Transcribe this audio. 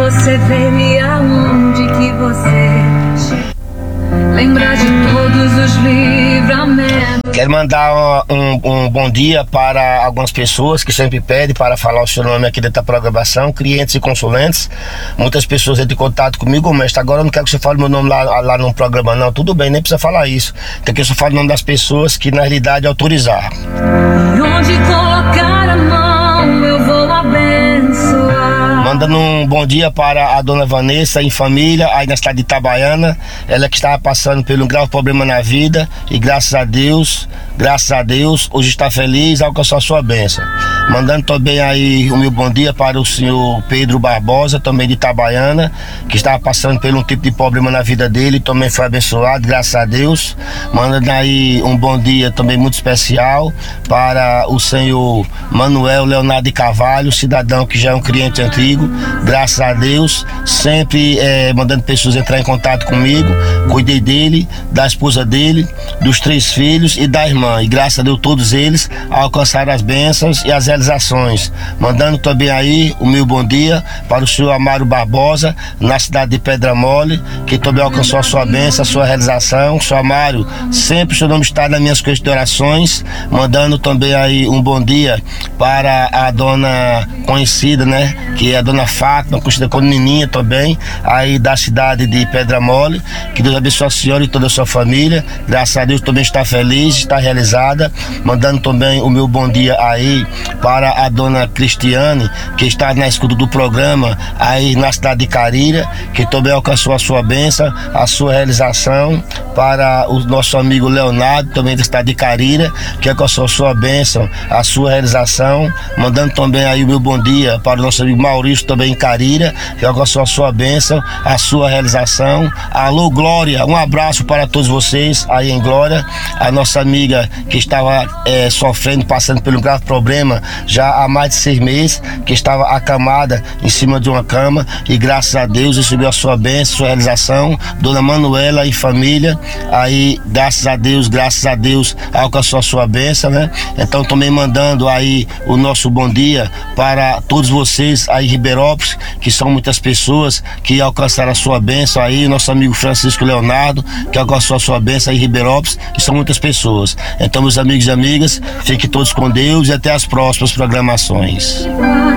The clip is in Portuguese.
você veio e aonde que você lembrar de todos os livramentos. Quero mandar um bom dia para algumas pessoas que sempre pedem para falar o seu nome aqui dentro da programação, clientes e consulentes. Muitas pessoas entram em contato comigo, mestre, agora eu não quero que você fale meu nome lá no programa não. Tudo bem, nem precisa falar isso. Quer que eu só fale o nome das pessoas que na realidade autorizar. Por onde colocar a mão eu vou abençoar. Mandando um bom dia para a dona Vanessa em família, aí na cidade de Itabaiana. Ela que estava passando por um grave problema na vida e graças a Deus, hoje está feliz, alcançou a sua bênção. Mandando também aí o meu bom dia para o senhor Pedro Barbosa, também de Itabaiana, que estava passando por um tipo de problema na vida dele, também foi abençoado, graças a Deus. Mandando aí um bom dia também muito especial para o senhor Manuel Leonardo de Carvalho, cidadão que já é um cliente antigo, graças a Deus, sempre mandando pessoas entrar em contato comigo. Cuidei dele, da esposa dele, dos 3 filhos e da irmã, e graças a Deus todos eles alcançaram as bênçãos e as realizações. Mandando também aí o meu bom dia para o senhor Amaro Barbosa, na cidade de Pedra Mole, que também alcançou a sua bênção, a sua realização. Senhor Amário, sempre o seu nome está nas minhas questões de orações. Mandando também aí um bom dia para a dona conhecida, né, que é a dona Fátima, conhecida como Nininha também, aí da cidade de Pedra Mole. Que Deus abençoe a senhora e toda a sua família. Graças a Deus também está feliz, está realizada. Mandando também o meu bom dia aí para a dona Cristiane, que está na escuta do programa aí na cidade de Carira, que também alcançou a sua bênção, a sua realização. Para o nosso amigo Leonardo, também da cidade de Carira, que alcançou a sua bênção, a sua realização. Mandando também aí o meu bom dia para o nosso amigo Maurício, também em Carira, que alcançou a sua bênção, a sua realização. Alô, Glória, um abraço para todos vocês aí em Glória. A nossa amiga que estava sofrendo, passando por um grave problema já há mais de 6 meses, que estava acamada em cima de uma cama, e graças a Deus recebeu a sua bênção, sua realização. Dona Manuela e família, aí graças a Deus alcançou a sua bênção, né? Então também mandando aí o nosso bom dia para todos vocês aí em Ribeirópolis, que são muitas pessoas que alcançaram a sua bênção aí. Nosso amigo Francisco Leonardo, que alcançou a sua bênção aí em Ribeirópolis, e são muitas pessoas. Então, meus amigos e amigas, fiquem todos com Deus e até as próximas programações.